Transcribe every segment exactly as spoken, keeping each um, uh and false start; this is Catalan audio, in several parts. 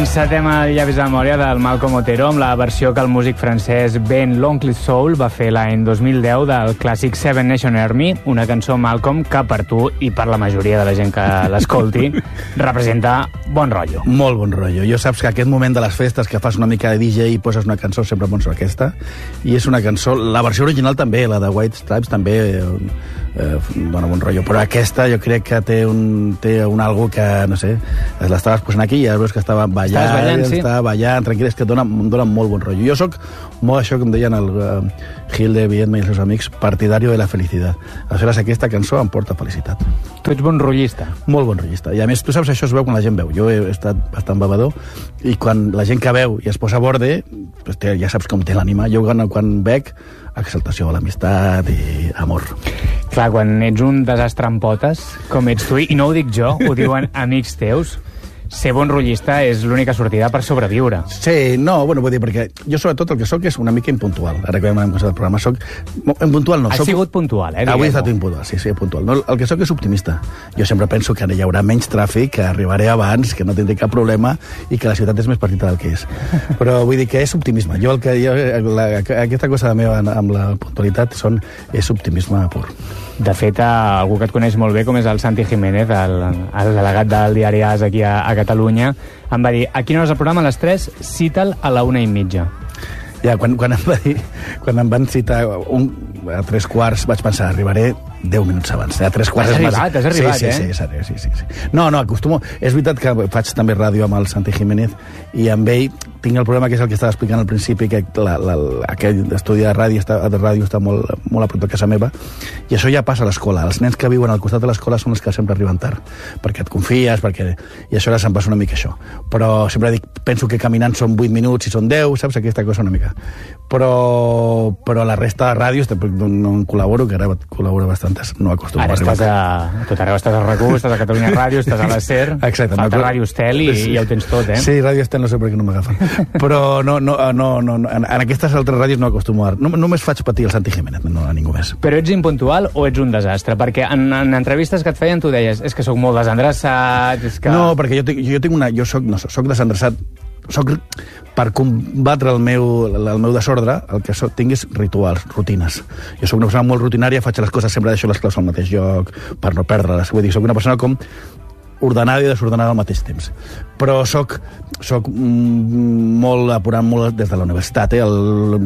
Encetem el llavis de memòria del Malcom Otero amb la versió que el músic francès Ben l'Oncle Soul va fer l'any dos mil deu del clàssic Seven Nation Army, una cançó, Malcom, que per tu i per la majoria de la gent que l'escolti representa bon rotllo. Molt bon rotllo. Jo saps que aquest moment de les festes que fas una mica de D J i poses una cançó sempre pots aquesta, i és una cançó, la versió original també, la de White Stripes també eh, dona bon rotllo, però aquesta jo crec que té un, té un algo que, no sé, l'estaves posant aquí i ja veus que estava ballant, ballant, sí. estava ballant, tranquil, és que dona, dona molt bon rotllo. Jo sóc molt això que em deien el uh, Gil de Viedma i els seus amics, partidario de la felicitat. Aleshores aquesta cançó em porta felicitat. Tu ets bon rotllista. Molt bon rotllista. I a més, tu saps, això es veu quan la gent veu. Jo he estat bastant bevedor i quan la gent que veu i es posa a borde, pues, té, ja saps com té l'ànima. Jo quan, quan bec, exaltació a l'amistat i amor. Clar, quan ets un desastre en potes, com ets tu, i no ho dic jo, ho diuen amics teus, ser bon rotllista és l'única sortida per sobreviure. Sí, no, bueno, vull dir, perquè jo sobretot el que sóc és una mica impuntual. Ara que hem començat el programa, soc... Impuntual no, Has soc... sigut puntual, eh? Avui he estat impuntual, sí, sí, puntual. No, el que sóc és optimista. Jo sempre penso que hi haurà menys tràfic, que arribaré abans, que no tindré cap problema i que la ciutat és més petita del que és. Però vull dir que és optimisme. Jo, el que, jo la, aquesta cosa meva amb la puntualitat són, és optimisme pur. De fet, algú que et coneix molt bé, com és el Santi Jiménez, el, el delegat del diari A S aquí a, a Catalunya, em va dir, a quina hora és el programa? A les tres, cita'l a la una i mitja. Ja, quan, quan, em va dir, quan em van citar un, a tres quarts, vaig pensar, arribaré deu minuts abans. A tres quarts has és arribat, mas... has arribat, sí, sí, eh? Sí, sí, sí, sí. No, no, acostumo... És veritat que faig també ràdio amb el Santi Jiménez i amb ell tinc el problema que és el que estava explicant al principi, que la, la, aquell estudi de ràdio està, de ràdio està molt, molt a prop de casa meva, i això ja passa a l'escola. Els nens que viuen al costat de l'escola són els que sempre arriben tard, perquè et confies, perquè... i això ara se'm passa una mica això. Però sempre dic, penso que caminant són vuit minuts i són deu, saps? Aquesta cosa una mica. Però, però la resta de ràdios, no en col·laboro, que ara col·laboro bastantes, no acostumo ara a arribar. Estàs a... Tot arreu, estàs a R A C U, estàs a Catalunya Ràdio, estàs a la SER, exacte, falta no, Ràdio Estel i, i ja ho tens tot, eh? Sí, Ràdio Estel no sé per què no m'agafen. Però no, no, no, no, en, en aquestes altres ràdios no acostumo a... No, només faig patir el Santi Jiménez, no a ningú més. Però ets impuntual o ets un desastre? Perquè en, en entrevistes que et feien tu deies és que sóc molt desendreçat, és que... No, perquè jo, jo tinc una... Jo soc, no, soc desendreçat, soc... Per combatre el meu, el meu desordre, el que soc, tinc és rituals, rutines. Jo soc una persona molt rutinària, faig les coses, sempre deixo les claus al mateix lloc, per no perdre-les. Vull dir, soc una persona com ordenada i desordenada al mateix temps. Però soc, soc mm, molt apurant molt des de la universitat, eh?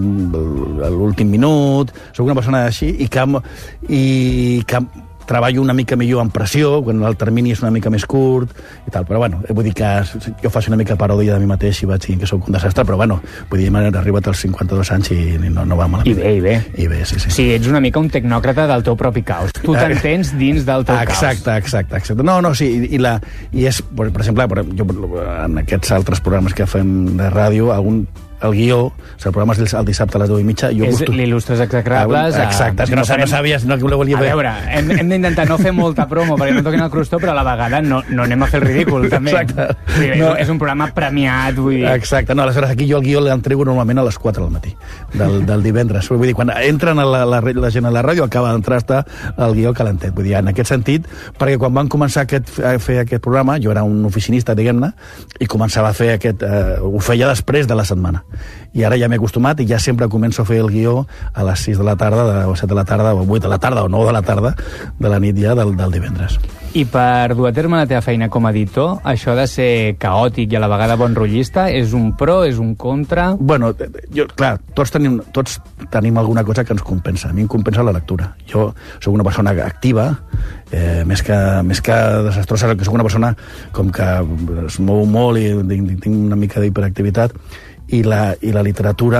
L'últim minut, soc una persona així i que, i que treballo una mica millor en pressió, quan el termini és una mica més curt i tal, però bueno, vull dir que jo faig una mica paròdia de mi mateix i vaig dir que sóc un desastre, però bueno, vull dir, m'he arribat als cinquanta-dos anys i no, no va malament. I bé, i bé. I bé, sí, sí. Sí, ets una mica un tecnòcrata del teu propi caos. Tu t'entens dins del teu exacte, caos. Exacte, exacte. No, no, sí, i, la, i és, per exemple, jo, en aquests altres programes que fem de ràdio, algun el guió, el programa és el dissabte a les deu i mitja. Jo és costu... l'il·lustres execrables. Exacte, és que no, no, farem... no sabies, no que ho volia fer. A veure, hem, hem d'intentar no fer molta promo perquè no toquin el crostó, però a la vegada no, no anem a fer el ridícul, també. Exacte. Sí, no. És un programa premiat, vull dir. Exacte, no, aleshores aquí jo el guió l'entrego normalment a les quatre del matí, del, del divendres. Vull dir, quan entren a la, la, la gent a la ràdio, acaba d'entrar està el guió calentet. Vull dir, en aquest sentit, perquè quan van començar aquest, a fer aquest programa, jo era un oficinista, diguem-ne, i començava a fer aquest... Eh, ho feia després de la setmana. I ara ja m'he acostumat i ja sempre començo a fer el guió a les sis de la tarda, o set de la tarda, o vuit de la tarda, o nou de la tarda de la nit ja del, del divendres. I per dur a terme la teva feina com a editor, això de ser caòtic i a la vegada bon rotllista, és un pro, és un contra? Bueno, jo, clar, tots tenim, tots tenim alguna cosa que ens compensa. A mi em compensa la lectura. Jo soc una persona activa, eh, més, que, més que desastrosa, que soc una persona com que es mou molt i tinc una mica d'hiperactivitat, i la, i la literatura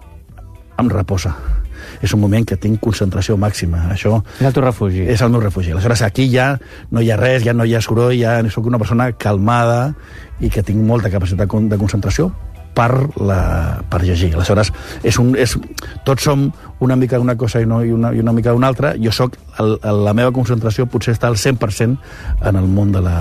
em reposa. És un moment que tinc concentració màxima. Això és el teu refugi. És el meu refugi. Aleshores, aquí ja no hi ha res, ja no hi ha soroll, ja soc una persona calmada i que tinc molta capacitat de concentració per, la, per llegir. Aleshores, és un, és, tots som una mica d'una cosa i, no, i, una, i una mica d'una altra. Jo soc, el, la meva concentració potser està al cent per cent en el món de la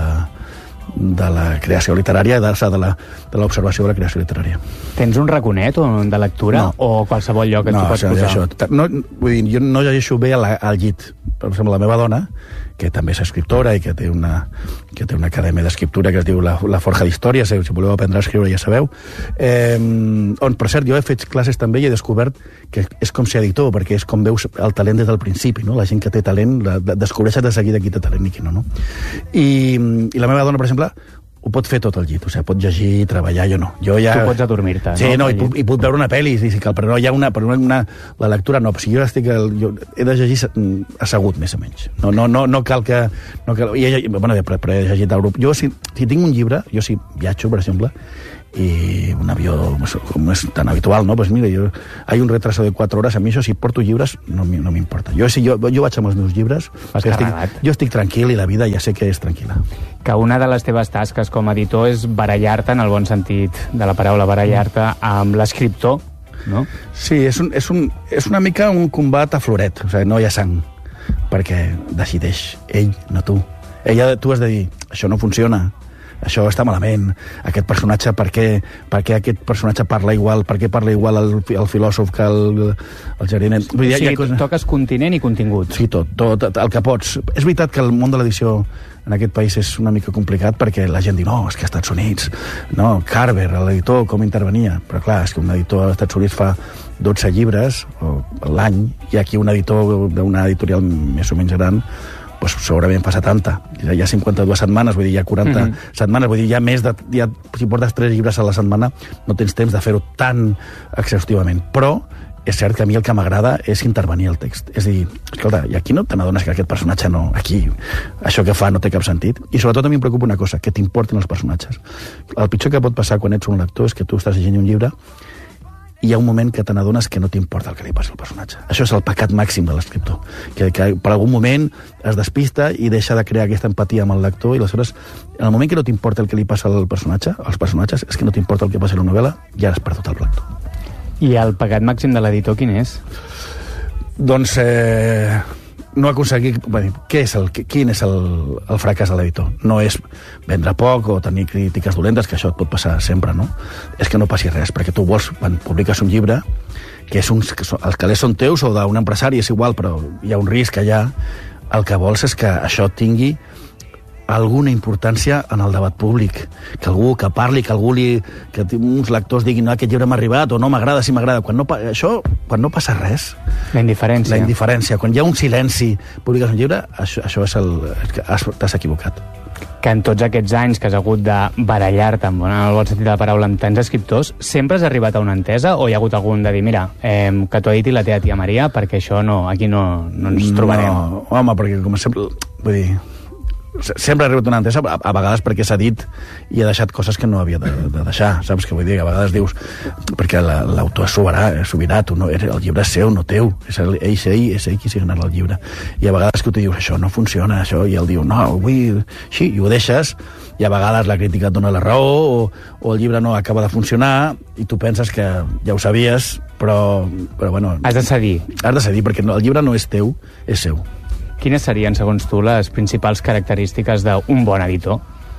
de la creació literària, de, de l'observació de la creació literària. Tens un raconet o de lectura? No. O qualsevol lloc que no, tu pots això, posar? Això, no, vull dir, jo no llegeixo bé al, al llit. Per exemple, la meva dona que també és escriptora i que té una, que té una acadèmia d'escriptura que es diu La, la Forja d'Històries, si voleu aprendre a escriure ja sabeu. Eh, on, per cert, jo he fet classes també i he descobert que és com ser editor, perquè és com veus el talent des del principi, no? La gent que té talent, la, descobreixes de seguida qui té talent i qui no, no? I, i la meva dona, per exemple, ho pot fer tot el llit, o sigui, pot llegir, treballar, jo no. Jo ja... Tu pots adormir-te, sí, no? no, i puc, i puc veure una pel·li, si cal, però no hi ha una... Però una la lectura no, o sigui, jo, estic, jo he de llegir assegut, més o menys. No, no, no, no cal que... No cal, i, bueno, però, però he llegit el grup. Jo, si, si tinc un llibre, jo si viatjo, per exemple, i un avió, com és tan habitual, no? Pues mira, jo, hay un retraso de quatre hores, a mi això, si porto llibres, no m'importa. Jo, si jo, jo vaig amb els meus llibres, estic, jo estic tranquil i la vida ja sé que és tranquil·la. Que una de les teves tasques com a editor és barallar-te, en el bon sentit de la paraula, barallar-te amb l'escriptor, no? Sí, és, un, és, un, és una mica un combat a floret, o sigui, no hi ha sang, perquè decideix ell, no tu. Ella, tu has de dir, això no funciona, això està malament, aquest personatge, per què, per què aquest personatge parla igual, per què parla igual el, el filòsof que el, el jardiner... O sigui, cosa... toques continent i contingut. Sí, tot, tot, el que pots. És veritat que el món de l'edició en aquest país és una mica complicat perquè la gent diu, no, és que als Estats Units, no, Carver, l'editor, com intervenia? Però clar, és que un editor als Estats Units fa dotze llibres l'any, i aquí un editor d'una editorial més o menys gran pues, segurament fa setanta. Hi ha cinquanta-dues setmanes, vull dir, hi ha quaranta mm-hmm. setmanes, vull dir, hi ha més de... Hi ha, si portes tres llibres a la setmana, no tens temps de fer-ho tan exhaustivament. Però és cert que a mi el que m'agrada és intervenir el text. És a dir, escolta, i aquí no te n'adones que aquest personatge no... Aquí, això que fa no té cap sentit. I sobretot a mi em preocupa una cosa, que t'importin els personatges. El pitjor que pot passar quan ets un lector és que tu estàs llegint un llibre i hi ha un moment que te n'adones que no t'importa el que li passi al personatge. Això és el pecat màxim de l'escriptor, que, que per algun moment es despista i deixa de crear aquesta empatia amb el lector, i aleshores, en el moment que no t'importa el que li passa al personatge, als personatges, és que no t'importa el que passa a la novel·la, ja has perdut el lector. I el pecat màxim de l'editor quin és? Doncs eh, no aconseguir... Què és el, quin és el, el fracàs de l'editor? No és vendre poc o tenir crítiques dolentes, que això et pot passar sempre, no? És que no passi res, perquè tu vols, quan publiques un llibre, que és uns, que són, els calés són teus o d'un empresari, és igual, però hi ha un risc allà, el que vols és que això tingui alguna importància en el debat públic, que algú que parli, que algú li, que uns lectors diguin no, aquest llibre m'ha arribat o no m'agrada, si m'agrada. Quan no, això, quan no passa res... La indiferència. La indiferència. Quan hi ha un silenci, publiques un llibre, això, això és el... t'has equivocat. Que en tots aquests anys que has hagut de barallar-te, en el bon sentit de la paraula, amb tants escriptors, sempre has arribat a una entesa o hi ha hagut algun de dir, mira, eh, que t'ho editi la teva tia Maria, perquè això no, aquí no, no ens trobarem? No, home, perquè com sempre... Vull dir... sempre ha arribat una entesa, a, a vegades perquè s'ha dit i ha deixat coses que no havia de, de deixar, saps? Que vull dir, a vegades dius, perquè l'autor és sobirà, és sobirà, tu no, el llibre és seu, no teu, és ell, és ell, és ell qui signarà el llibre. I a vegades que tu dius, això no funciona, això, i ell diu, no, vull... Sí, i ho deixes, i a vegades la crítica et dona la raó, o, o el llibre no acaba de funcionar, i tu penses que ja ho sabies, però, però bueno... Has de cedir. Has de cedir, perquè no, el llibre no és teu, és seu. Quines serien, segons tu, les principals característiques d'un bon editor?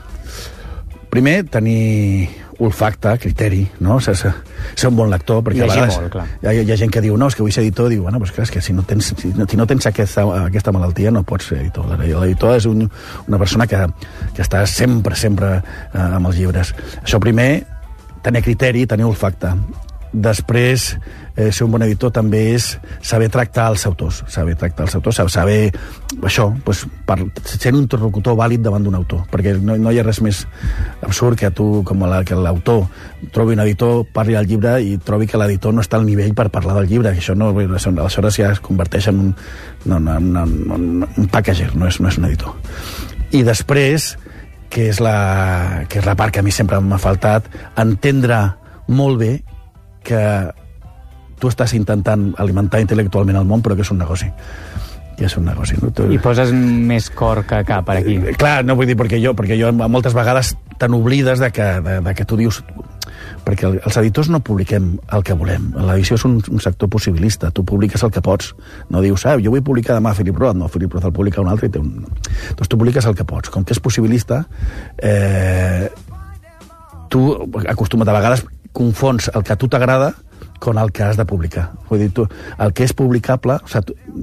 Primer, tenir olfacte, criteri, no? Ser, ser, ser un bon lector, perquè Llegir a vegades molt, clar. Hi, ha, hi ha gent que diu, no, és que vull ser editor, diu, bueno, doncs clar, és que si no tens, si no, si no tens aquesta, aquesta malaltia no pots ser editor. L'editor és un, una persona que, que està sempre, sempre eh, amb els llibres. Això primer, tenir criteri, tenir olfacte. Després, eh, ser un bon editor també és saber tractar els autors, saber tractar els autors, saber, això, pues, per, ser un interlocutor vàlid davant d'un autor, perquè no, no hi ha res més absurd que tu, com la, que l'autor trobi un editor, parli del llibre i trobi que l'editor no està al nivell per parlar del llibre, que això no, aleshores ja es converteix en un, no, no, no, no, un packager, no és, no és un editor. I després, que és, la, que és la part que a mi sempre m'ha faltat, entendre molt bé que tu estàs intentant alimentar intel·lectualment el món, però que és un negoci. I és un negoci. No? Tu... I poses més cor que cap per aquí. Eh, clar, no vull dir perquè jo, perquè jo moltes vegades te n'oblides de que, de, de que tu dius... Perquè els editors no publiquem el que volem. L'edició és un, un sector possibilista. Tu publiques el que pots. No dius, ah, jo vull publicar demà Philip Roth. No, Philip Roth el publica un altre i té un... Doncs tu publiques el que pots. Com que és possibilista, eh, tu acostuma't a vegades confons el que a tu t'agrada con el que has de publicar. Vull dir, tu, el que és publicable... O sigui, tu,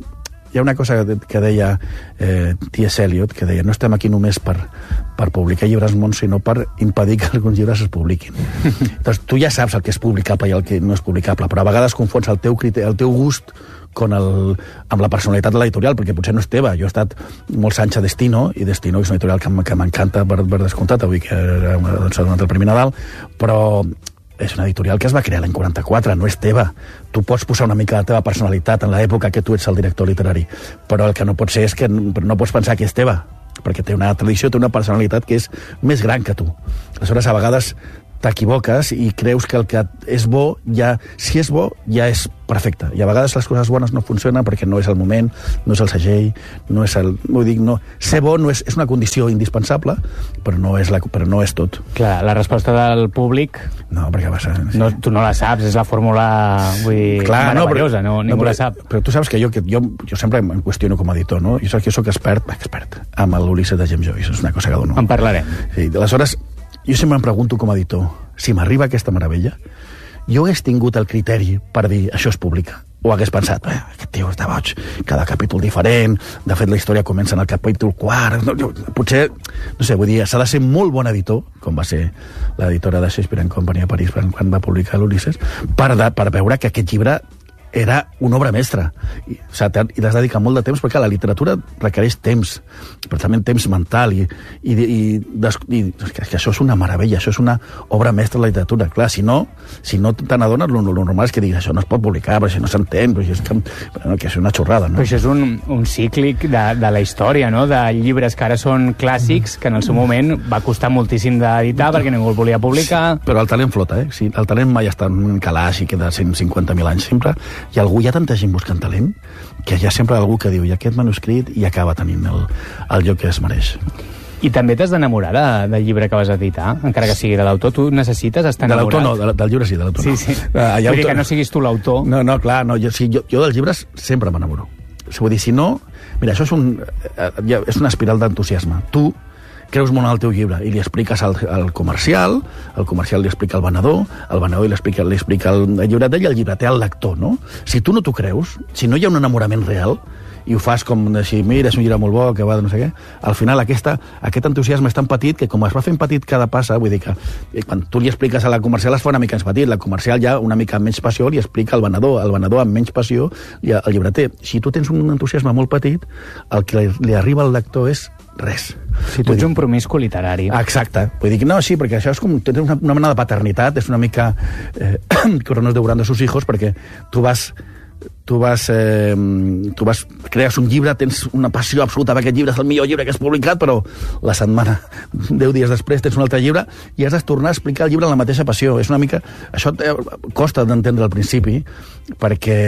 hi ha una cosa que deia eh, T S. Eliot, que deia no estem aquí només per, per publicar llibres mons, sinó per impedir que alguns llibres es publiquin. Doncs tu ja saps el que és publicable i el que no és publicable, però a vegades confons el teu, criteri, el teu gust con el, amb la personalitat de l'editorial, perquè potser no és teva. Jo he estat molts anys a Destino, i Destino és una editorial que, que m'encanta per, per descomptat, avui que era una, doncs, el Premi Nadal, però és una editorial que es va crear l'any quaranta-quatre, no és teva. Tu pots posar una mica la teva personalitat en l'època que tu ets el director literari, però el que no pot ser és que no pots pensar que és teva, perquè té una tradició, té una personalitat que és més gran que tu. Aleshores, a vegades t'equivoques i creus que el que és bo, ja, si és bo, ja és perfecte. I a vegades les coses bones no funcionen perquè no és el moment, no és el segell, no és el... Vull dir, no, ser bo no és, és una condició indispensable, però no és, la, però no és tot. Clar, la resposta del públic... No, perquè va ser... Sí. No, tu no la saps, és la fórmula, vull dir, clar, meravellosa, no, però, no, ningú no, però, la sap. Però tu saps que jo, que jo, jo sempre em qüestiono com a editor, no? Jo saps que jo soc expert, expert, amb l'Ulisses de James Joyce, és una cosa que dono. En parlarem. Sí, aleshores, jo sempre em pregunto com a editor, si m'arriba aquesta meravella, jo hagués tingut el criteri per dir això es publica, o hagués pensat, eh, aquest tio està boig, cada capítol diferent, de fet la història comença en el capítol quart, no, jo, potser, no sé, vull dir, s'ha de ser molt bon editor, com va ser l'editora de Shakespeare and Company a París quan va publicar l'Ulisses, per, de, per veure que aquest llibre era una obra mestra. I, o sigui, i t'has de dedicar molt de temps, perquè la literatura requereix temps, però també temps mental, i, i, i, des, i que, que això és una meravella, això és una obra mestra de la literatura. Clar, si no, si no te n'adones, el normal és que diguis això no es pot publicar, però si no s'entén, però és que, bueno, que és una xorrada, no? Però això és un, un cíclic de, de la història, no?, de llibres que ara són clàssics, que en el seu moment va costar moltíssim d'editar perquè ningú el volia publicar. Però el talent flota, eh? Sí, el talent mai està en un calaix i queda cent cinquanta mil anys sempre. I algú, hi ha tanta gent buscant talent, que hi ha sempre algú que diu, i aquest manuscrit, i acaba tenint el, el lloc que es mereix. I també t'has d'enamorar de, del llibre que vas editar, encara que sigui de l'autor. Tu necessites estar enamorat? De l'autor no, de, del llibre sí, de l'autor sí, no. Sí, sí. Uh, Vull dir que no siguis tu l'autor. No, no, clar, no, jo, sí, jo, jo dels llibres sempre m'enamoro. Vull dir, si no... Mira, això és, un, uh, és una espiral d'entusiasme. Tu creus molt en el teu llibre i li expliques al, al comercial, el comercial li explica al venedor, el venedor li explica, li explica el llibreter i el llibreter al lector, no? Si tu no t'ho creus, si no hi ha un enamorament real, i ho fas com així, mira, és un llibre molt bo, que va de no sé què, al final aquesta, aquest entusiasme és tan petit que com es va fent petit cada passa, vull dir que quan tu li expliques a la comercial es fa una mica més petit, la comercial ja una mica amb menys passió li explica al venedor, el venedor amb menys passió i al llibreter. Si tu tens un entusiasme molt petit, el que li, li arriba al lector és res. Si tu ets un promiscu literari. Exacte. Vull dir que no, sí, perquè això és com... Tens una, una mena de paternitat, és una mica... Eh, Cronos devorando a sus hijos, perquè tu vas... Tu vas, eh, tu vas, crees un llibre, tens una passió absoluta per aquest llibre, és el millor llibre que has publicat, però la setmana, deu dies després, tens un altre llibre i has de tornar a explicar el llibre amb la mateixa passió. És una mica... Això costa d'entendre al principi, perquè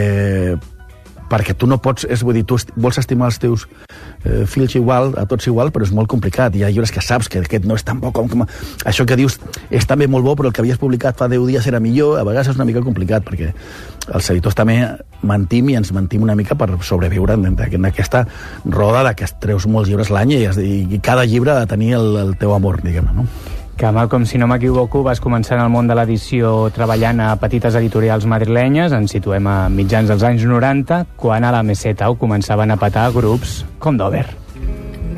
perquè tu no pots, és, vull dir, tu vols estimar els teus eh, fills igual, a tots igual, però és molt complicat. Hi ha llibres que saps que aquest no és tan bo com... com això que dius és també molt bo, però el que havies publicat fa deu dies era millor, a vegades és una mica complicat, perquè els editors també mentim i ens mentim una mica per sobreviure en, en aquesta roda de que treus molts llibres l'any i, i cada llibre ha de tenir el, el teu amor, diguem-ne, no? Que, Malcom, si no m'equivoco, vas començar en el món de l'edició treballant a petites editorials madrilenyes, ens situem a mitjans dels anys noranta, quan a la Meseta ho començaven a petar grups com Dover.